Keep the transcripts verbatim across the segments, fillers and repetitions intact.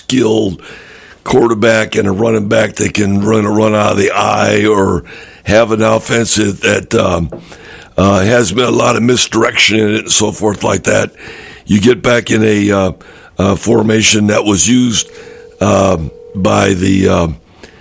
skilled quarterback and a running back that can run a run out of the eye, or have an offense that, that um, uh, has been a lot of misdirection in it and so forth like that. You get back in a, uh, a formation that was used uh, by the, uh,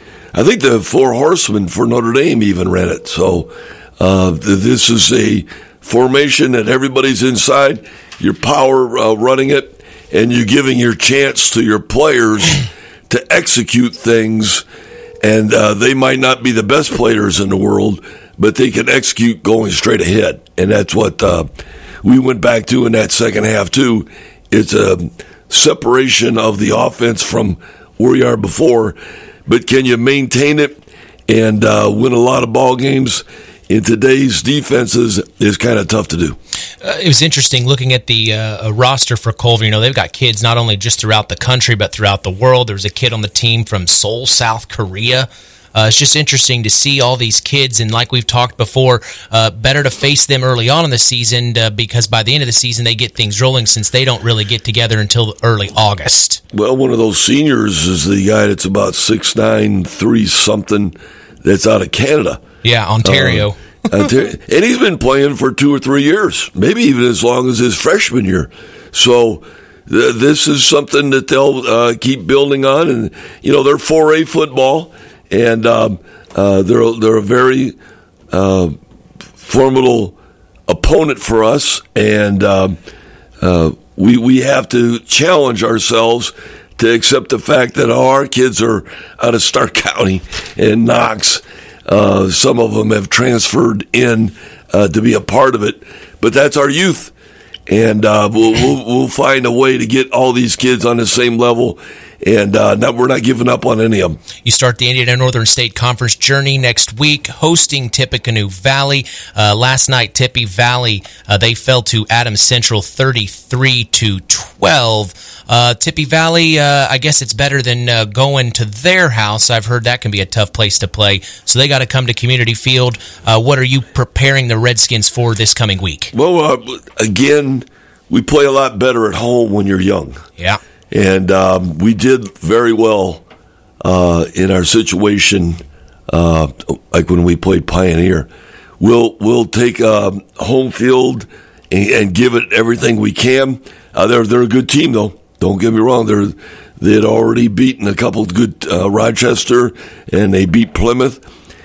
I think the Four Horsemen for Notre Dame even ran it. So uh, this is a formation that everybody's inside, your power uh, running it, and you're giving your chance to your players to execute things, and uh, they might not be the best players in the world, but they can execute going straight ahead, and that's what uh, we went back to in that second half too. It's a separation of the offense from where you are before, but can you maintain it and uh, win a lot of ball games in today's defenses is kind of tough to do. Uh, it was interesting looking at the uh, roster for Culver. You know, they've got kids not only just throughout the country, but throughout the world. There's a kid on the team from Seoul, South Korea. Uh, it's just interesting to see all these kids, and like we've talked before, uh, better to face them early on in the season uh, because by the end of the season they get things rolling, since they don't really get together until early August. Well, one of those seniors is the guy that's about six nine, three something, that's out of Canada. Yeah, Ontario. Uh, Ontario. And he's been playing for two or three years, maybe even as long as his freshman year. So th- this is something that they'll uh, keep building on. And, you know, they're four A football, and um, uh, they're, they're a very uh, formidable opponent for us. And um, uh, we, we have to challenge ourselves to accept the fact that our kids are out of Stark County and Knox. Uh, some of them have transferred in uh, to be a part of it, but that's our youth, and uh, we'll, we'll we'll find a way to get all these kids on the same level, and uh, not, we're not giving up on any of them. You start the Indiana Northern State Conference journey next week, hosting Tippecanoe Valley. Uh, last night, Tippy Valley uh, they fell to Adams Central thirty-three to twelve. Uh, Tippy Valley, uh, I guess it's better than uh, going to their house. I've heard that can be a tough place to play. So they got to come to Community Field. Uh, what are you preparing the Redskins for this coming week? Well, uh, again, we play a lot better at home when you're young. Yeah. And um, we did very well uh, in our situation, uh, like when we played Pioneer. We'll we'll take um, home field and, and give it everything we can. Uh, they're they're a good team, though. Don't get me wrong. They're they had already beaten a couple of good uh, Rochester, and they beat Plymouth.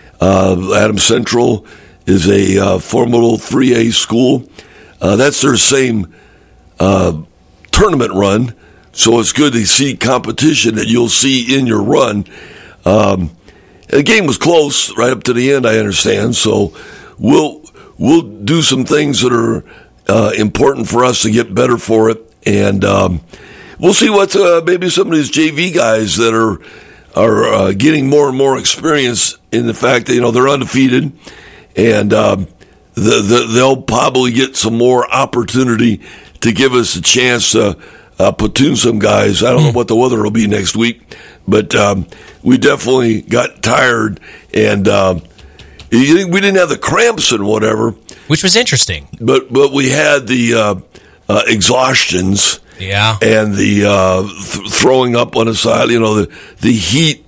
Uh, Adams Central is a uh, formidable three A school. Uh, that's their same uh, tournament run, so it's good to see competition that you'll see in your run. Um, the game was close right up to the end, I understand. So we'll we'll do some things that are uh, important for us to get better for it, and um, we'll see what uh, maybe some of these J V guys that are are uh, getting more and more experience in the fact that, you know, they're undefeated, and um, the, the, they'll probably get some more opportunity to give us a chance to uh, platoon some guys. I don't know what the weather will be next week, but um, we definitely got tired, and uh, we didn't have the cramps and whatever, which was interesting. But but we had the uh, uh, exhaustions. Yeah, and the uh, th- throwing up on the side, you know, the the heat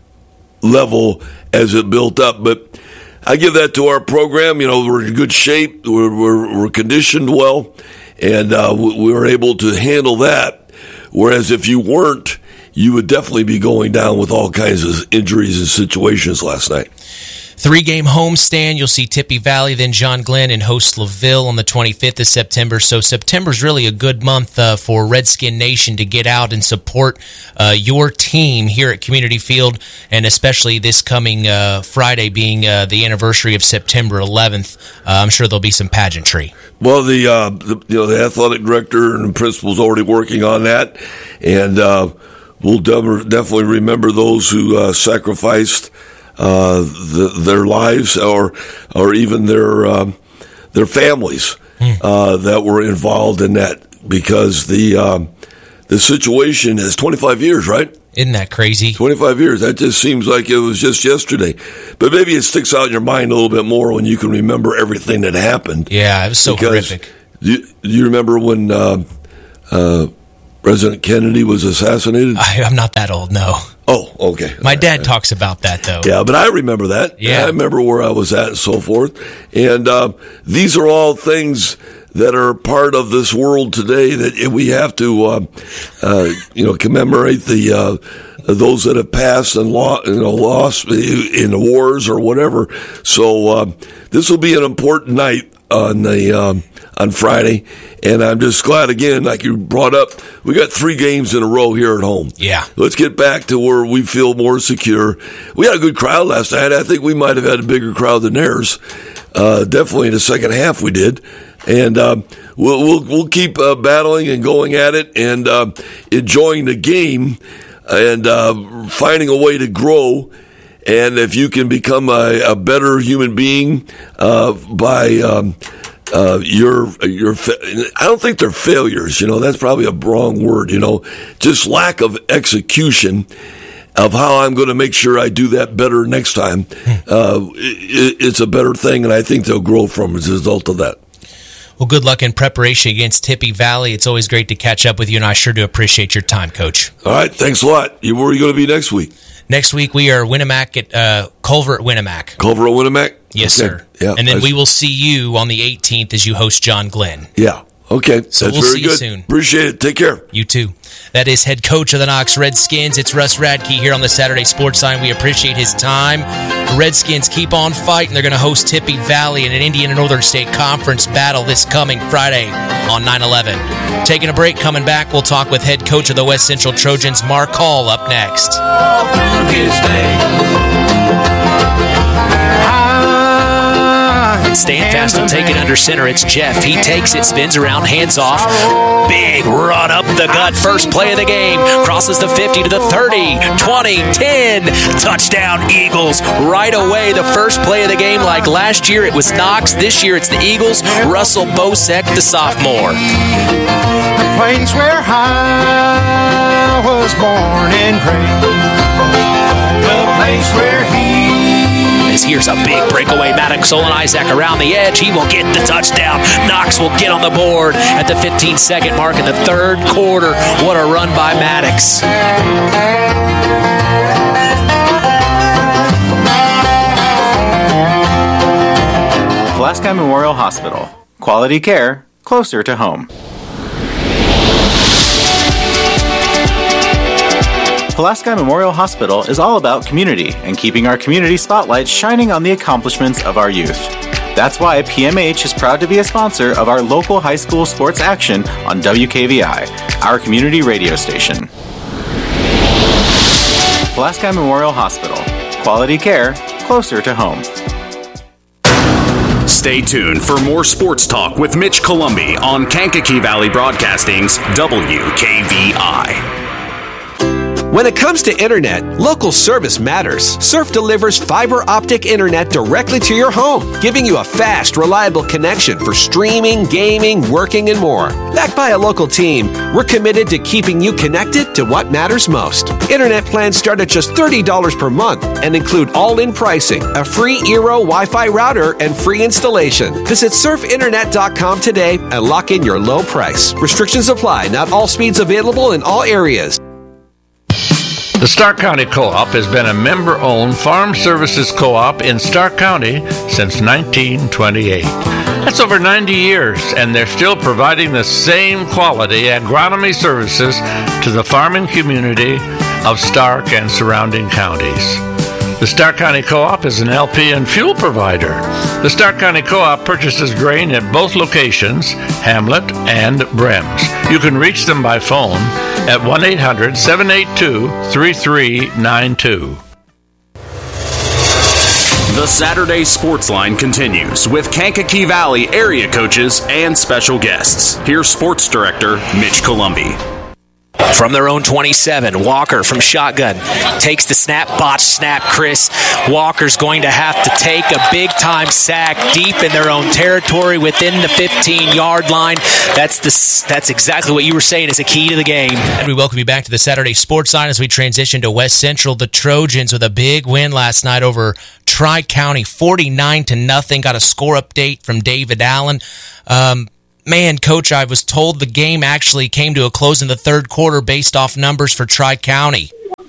level as it built up. But I give that to our program. You know, we're in good shape. We're we're, we're conditioned well, and uh, we, we were able to handle that. Whereas if you weren't, you would definitely be going down with all kinds of injuries and situations last night. Three-game homestand. You'll see Tippy Valley, then John Glenn, and host LaVille on the twenty-fifth of September. So September's really a good month uh, for Redskin Nation to get out and support uh, your team here at Community Field, and especially this coming uh, Friday being uh, the anniversary of September eleventh. Uh, I'm sure there'll be some pageantry. Well, the, uh, the you know the athletic director and the principal's already working on that, and uh, we'll definitely remember those who uh, sacrificed Uh, the, their lives, or or even their um, their families mm. uh, that were involved in that, because the um, the situation is twenty-five years, right? Isn't that crazy? twenty-five years. That just seems like it was just yesterday. But maybe it sticks out in your mind a little bit more when you can remember everything that happened. Yeah, it was so horrific. Do you, do you remember when uh, uh, President Kennedy was assassinated? I, I'm not that old, no. Oh, okay. My dad talks about that, though. Yeah, but I remember that. Yeah. I remember where I was at and so forth. And uh, these are all things that are part of this world today that we have to, uh, uh, you know, commemorate the uh, those that have passed and lost, you know, lost in the wars or whatever. So uh, this will be an important night on the um, on Friday, and I'm just glad again, like you brought up, we got three games in a row here at home. Yeah, let's get back to where we feel more secure. We had a good crowd last night. I think we might have had a bigger crowd than theirs. Uh, definitely in the second half we did, and um, we'll we'll we'll keep uh, battling and going at it and uh, enjoying the game and uh, finding a way to grow. And if you can become a, a better human being uh, by um, uh, your your, fa- I don't think they're failures. You know, that's probably a wrong word. You know, just lack of execution of how I'm going to make sure I do that better next time. Uh, it, it's a better thing, and I think they'll grow from as a result of that. Well, good luck in preparation against Tippy Valley. It's always great to catch up with you, and I sure do appreciate your time, Coach. All right, thanks a lot. You, where are you going to be next week? Next week, we are Winamac at uh, Culver at Winamac. Culver at Winamac? Yes, okay. sir. Yeah, and then I... we will see you on the eighteenth as you host John Glenn. Yeah. Okay. So That's we'll very see good. you soon. Appreciate it. Take care. You too. That is head coach of the Knox Redskins. It's Russ Radke here on the Saturday Sports Line. We appreciate his time. The Redskins keep on fighting. They're going to host Tippy Valley in an Indiana Northern State Conference battle this coming Friday on nine eleven. Taking a break, coming back, we'll talk with head coach of the West Central Trojans, Mark Hall, up next. Stand fast and take it under center. It's Jeff. He takes it, spins around, hands off. Big run up the gut. First play of the game. Crosses the fifty to the thirty, twenty, ten. Touchdown, Eagles. Right away, the first play of the game. Like last year, it was Knox. This year, it's the Eagles. Russell Bosek, the sophomore. The place where I was born and raised. The place where he Here's a big breakaway. Maddox Solon-Isaac around the edge. He will get the touchdown. Knox will get on the board at the fifteen-second mark in the third quarter. What a run by Maddox. Pulaski Memorial Hospital. Quality care closer to home. Pulaski Memorial Hospital is all about community and keeping our community spotlight shining on the accomplishments of our youth. That's why P M H is proud to be a sponsor of our local high school sports action on W K V I, our community radio station. Pulaski Memorial Hospital. Quality care closer to home. Stay tuned for more sports talk with Mitch Columbi on Kankakee Valley Broadcasting's W K V I. When it comes to internet, local service matters. Surf delivers fiber optic internet directly to your home, giving you a fast, reliable connection for streaming, gaming, working, and more. Backed by a local team, we're committed to keeping you connected to what matters most. Internet plans start at just thirty dollars per month and include all-in pricing, a free Eero Wi-Fi router, and free installation. Visit surf internet dot com today and lock in your low price. Restrictions apply. Not all speeds available in all areas. The Stark County Co-op has been a member-owned farm services co-op in Stark County since nineteen twenty-eight. That's over ninety years, and they're still providing the same quality agronomy services to the farming community of Stark and surrounding counties. The Stark County Co-op is an L P and fuel provider. The Stark County Co-op purchases grain at both locations, Hamlet and Brems. You can reach them by phone at one eight hundred seven eight two three three nine two. The Saturday Sports Line continues with Kankakee Valley area coaches and special guests. Here's Sports Director Mitch Columbi. From their own twenty-seven, Walker from shotgun takes the snap, botch snap, Chris. Walker's going to have to take a big-time sack deep in their own territory within the fifteen-yard line. That's the, that's exactly what you were saying is a key to the game. And we welcome you back to the Saturday Sports Line as we transition to West Central. The Trojans with a big win last night over Tri-County, forty-nine to nothing. Got a score update from David Allen. Um, man, Coach, I was told the game actually came to a close in the third quarter based off numbers for Tri-County.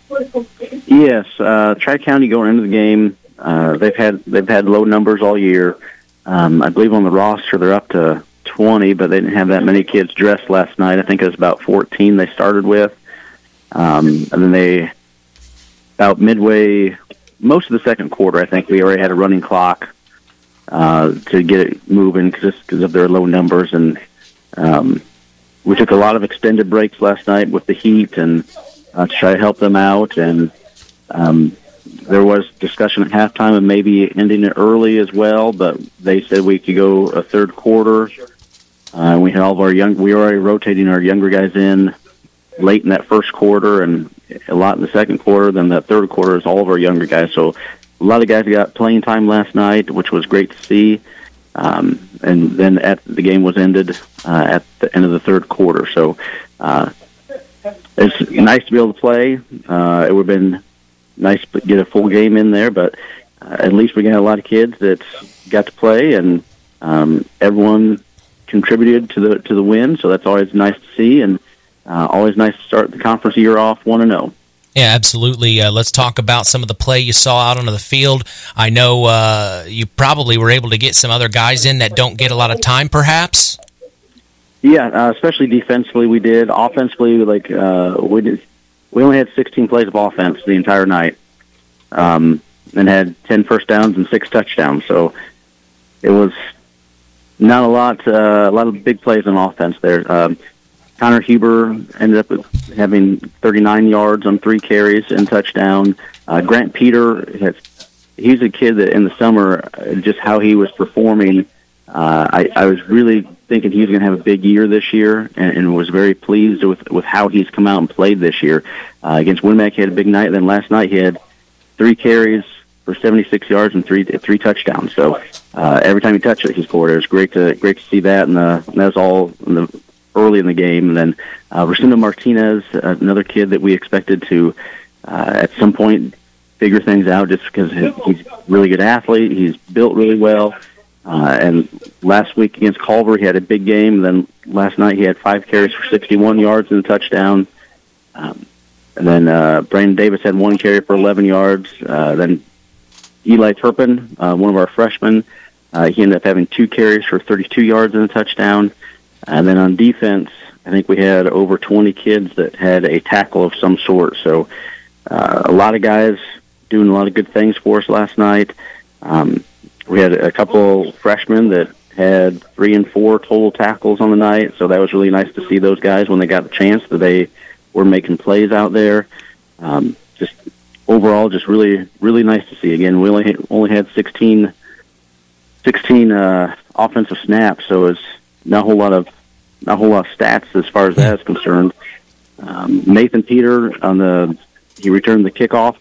Yes, uh, Tri-County going into the game, uh, they've had they've had low numbers all year. Um, I believe on the roster they're up to twenty, but they didn't have that many kids dressed last night. I think it was about fourteen they started with. Um, and then they, about midway, most of the second quarter, I think we already had a running clock uh, to get it moving just because of their low numbers. And um, we took a lot of extended breaks last night with the heat and uh, to try to help them out. And um, there was discussion at halftime of maybe ending it early as well, but they said we could go a third quarter. Uh, we had all of our young, we were already rotating our younger guys in late in that first quarter and a lot in the second quarter. Then that third quarter is all of our younger guys. So a lot of guys got playing time last night, which was great to see. Um, and then at the game was ended uh, at the end of the third quarter. So uh, it's nice to be able to play. Uh, it would have been nice to get a full game in there, but uh, at least we got a lot of kids that got to play, and um, everyone contributed to the to the win. So that's always nice to see, and Uh, always nice to start the conference year off one and oh. Yeah, absolutely. Uh, let's talk about some of the play you saw out onto the field. I know uh, you probably were able to get some other guys in that don't get a lot of time, perhaps? Yeah, uh, especially defensively we did. Offensively, like uh, we did, we only had sixteen plays of offense the entire night, um, and had ten first downs and six touchdowns. So it was not a lot, uh, a lot of big plays on offense there. Um, Connor Huber ended up with having thirty-nine yards on three carries and touchdown. Uh, Grant Peter, has, he's a kid that in the summer, uh, just how he was performing, uh, I, I was really thinking he was going to have a big year this year, and, and was very pleased with, with how he's come out and played this year. Uh, against Winmac, he had a big night. Then last night he had three carries for seventy-six yards and three three touchdowns. So uh, every time he touched it, he scored. It was great to great to see that, and, uh, and that was all in the early in the game. And then uh, Rosendo Martinez, uh, another kid that we expected to uh, at some point figure things out, just because he's a really good athlete. He's built really well. Uh, and last week against Culver, he had a big game. Then last night he had five carries for sixty-one yards and a touchdown. Um, and then uh, Brandon Davis had one carry for eleven yards. Uh, then Eli Turpin, uh, one of our freshmen, uh, he ended up having two carries for thirty-two yards and a touchdown. And then on defense, I think we had over twenty kids that had a tackle of some sort. So uh, a lot of guys doing a lot of good things for us last night. Um, we had a couple freshmen that had three and four total tackles on the night, so that was really nice to see those guys when they got the chance that they were making plays out there. Um, just overall, just really, really nice to see. Again, we only only had sixteen, sixteen uh, offensive snaps, so it's not a whole lot of not a whole lot of stats as far as that is concerned. Um, Nathan Peter on the he returned the kickoff.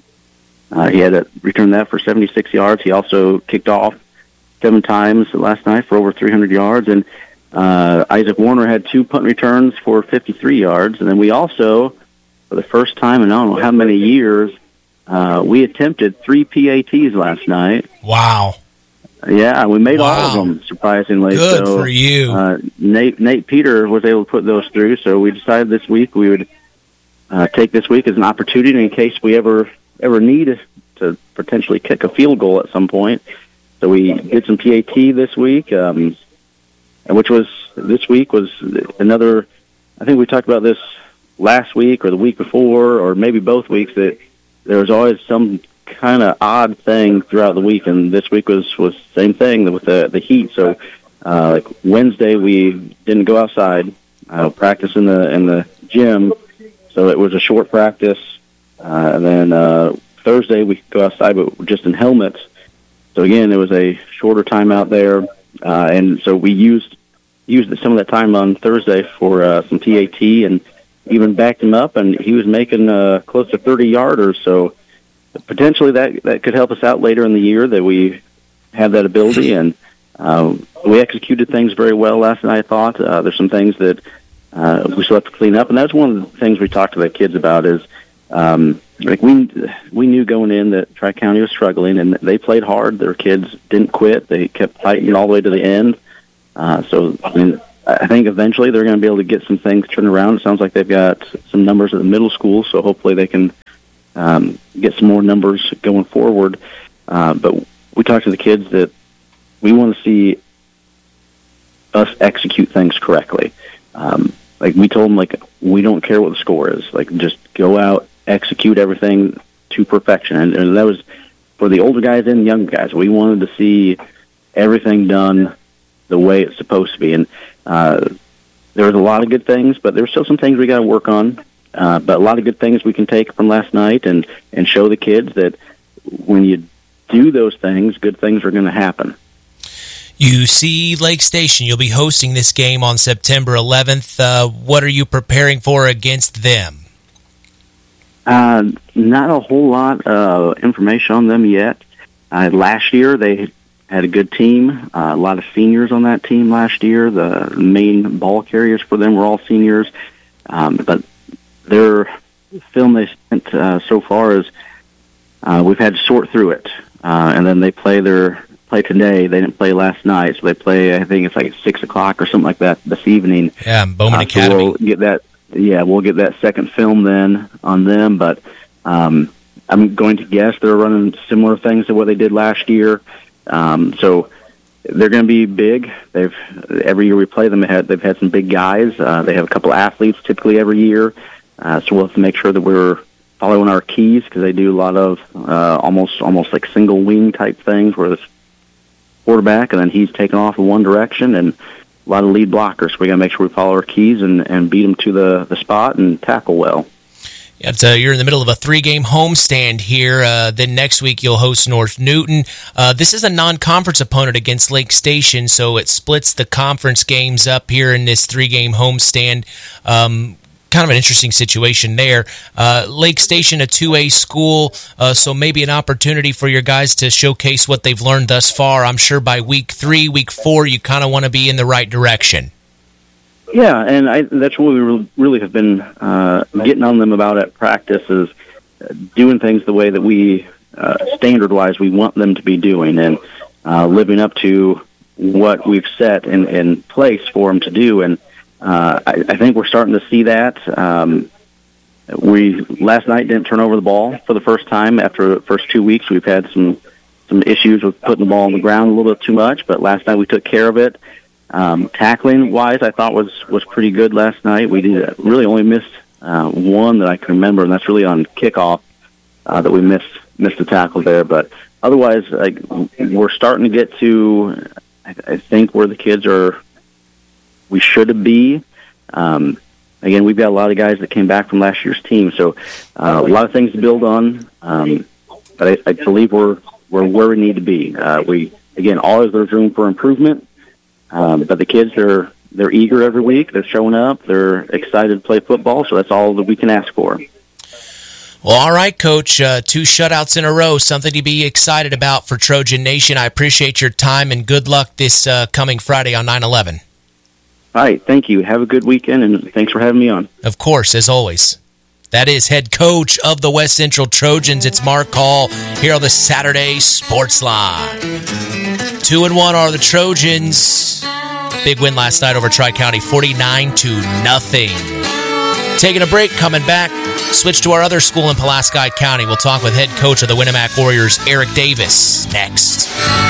Uh, he had to return that for seventy-six yards. He also kicked off seven times last night for over three hundred yards. And uh, Isaac Warner had two punt returns for fifty-three yards. And then we also, for the first time in I don't know how many years, uh, we attempted three P A Ts last night. Wow. Yeah, we made wow. all of them, surprisingly. Good so, for you. Uh, Nate Nate Peter was able to put those through, so we decided this week we would uh, take this week as an opportunity in case we ever ever need to potentially kick a field goal at some point. So we did some P A T this week, um, which was this week was another. I think we talked about this last week or the week before, or maybe both weeks, that there was always some kind of odd thing throughout the week, and this week was was same thing with the the heat. So uh like Wednesday we didn't go outside, uh practice in the in the gym, so it was a short practice, uh and then uh Thursday we could go outside but just in helmets. So again, it was a shorter time out there, uh and so we used used some of that time on Thursday for uh some P A T, and even backed him up, and he was making uh close to thirty yarders. So potentially that that could help us out later in the year, that we have that ability. And uh, we executed things very well last night, I thought. Uh, there's some things that uh, we still have to clean up, and that's one of the things we talked to the kids about is um, like we we knew going in that Tri-County was struggling, and they played hard. Their kids didn't quit. They kept fighting all the way to the end. Uh, so I mean, I think eventually they're going to be able to get some things turned around. It sounds like they've got some numbers at the middle school, so hopefully they can um, get some more numbers going forward. Uh, but we talked to the kids that we want to see us execute things correctly. Um, like we told them, like, we don't care what the score is. Like, just go out, execute everything to perfection. And, and that was for the older guys and the younger guys. We wanted to see everything done the way it's supposed to be. And uh, there was a lot of good things, but there's still some things we got to work on. Uh, but a lot of good things we can take from last night and, and show the kids that when you do those things, good things are going to happen. You see Lake Station, you'll be hosting this game on September eleventh. Uh, what are you preparing for against them? Uh, not a whole lot of information on them yet. Uh, last year, they had a good team, uh, a lot of seniors on that team last year. The main ball carriers for them were all seniors. Um, but their film they sent uh, so far is uh, we've had to sort through it. Uh, and then they play their play today. They didn't play last night, so they play, I think it's like six o'clock or something like that this evening. Yeah, Bowman uh, Academy. So we'll get that, yeah, we'll get that second film then on them, but um, I'm going to guess they're running similar things to what they did last year. Um, so they're going to be big. They've every year we play them, they had, they've had some big guys. Uh, they have a couple athletes typically every year, uh, so we'll have to make sure that we're following our keys because they do a lot of uh, almost almost like single wing type things where it's quarterback and then he's taking off in one direction and a lot of lead blockers. So we got to make sure we follow our keys and, and beat them to the, the spot and tackle well. Yeah, it's, uh, you're in the middle of a three-game homestand here. Uh, then next week you'll host North Newton. Uh, this is a non-conference opponent against Lake Station, so it splits the conference games up here in this three-game homestand. Um, kind of an interesting situation there. Uh, Lake Station, a two A school, uh, so maybe an opportunity for your guys to showcase what they've learned thus far. I'm sure by week three, week four, you kind of want to be in the right direction. Yeah, and I, that's what we really have been uh, getting on them about at practice is doing things the way that we, uh, standard-wise, we want them to be doing and uh, living up to what we've set in, in place for them to do. And Uh, I, I think we're starting to see that. Um, we last night didn't turn over the ball for the first time after the first two weeks. We've had some some issues with putting the ball on the ground a little bit too much, but last night we took care of it. Um, tackling wise, I thought was was pretty good last night. We did really only missed uh, one that I can remember, and that's really on kickoff uh, that we missed missed a tackle there. But otherwise, like we're starting to get to, I, I think, where the kids are. We should be. Um, again, we've got a lot of guys that came back from last year's team, so uh, a lot of things to build on. Um, but I, I believe we're we're where we need to be. Uh, we again, always there's room for improvement. Um, but the kids are they're eager every week. They're showing up. They're excited to play football. So that's all that we can ask for. Well, all right, Coach. Uh, two shutouts in a row. Something to be excited about for Trojan Nation. I appreciate your time and good luck this uh, coming Friday on nine eleven. All right, thank you. Have a good weekend, and thanks for having me on. Of course, as always. That is head coach of the West Central Trojans. It's Mark Hall here on the Saturday Sports Line. Two and one are the Trojans. Big win last night over Tri-County, forty-nine to nothing. Taking a break, coming back. Switch to our other school in Pulaski County. We'll talk with head coach of the Winamac Warriors, Eric Davis, next.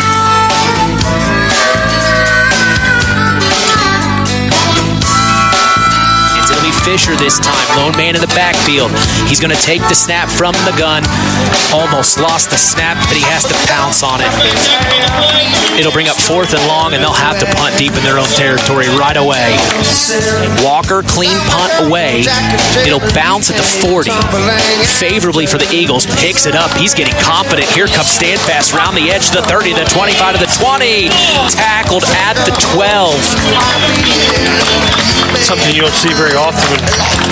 Fisher this time, lone man in the backfield. He's going to take the snap from the gun. Almost lost the snap, but he has to pounce on it. It'll bring up fourth and long, and they'll have to punt deep in their own territory right away. And Walker, clean punt away. It'll bounce at the forty. Favorably for the Eagles, picks it up. He's getting confident. Here comes Standfast round the edge to the thirty, the twenty-five to the twenty. Tackled at the twelve. Something you don't see very often when